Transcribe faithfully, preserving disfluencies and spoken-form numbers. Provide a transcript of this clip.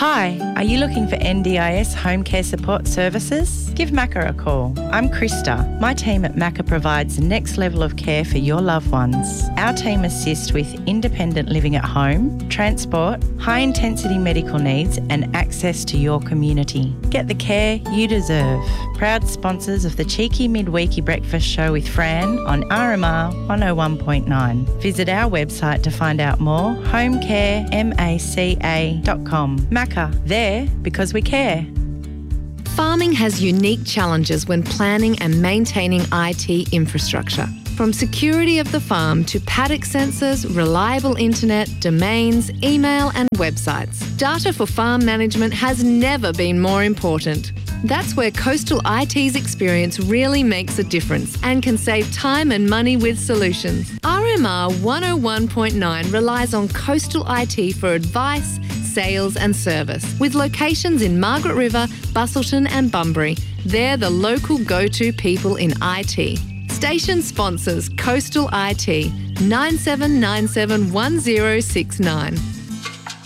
Hi, are you looking for N D I S home care support services? Give Macca a call. I'm Krista. My team at Macca provides the next level of care for your loved ones. Our team assists with independent living at home, transport, high-intensity medical needs and access to your community. Get the care you deserve. Proud sponsors of the Cheeky Midweeky Breakfast Show with Fran on R M R one oh one point nine. Visit our website to find out more, home care maca dot com. Macca, there because we care. Farming has unique challenges when planning and maintaining I T infrastructure. From security of the farm to paddock sensors, reliable internet, domains, email and websites. Data for farm management has never been more important. That's where Coastal I T's experience really makes a difference and can save time and money with solutions. R M R one oh one point nine relies on Coastal I T for advice, sales and service. With locations in Margaret River, Busselton and Bunbury, they're the local go-to people in I T. Station sponsors Coastal I T, nine seven nine seven one zero six nine.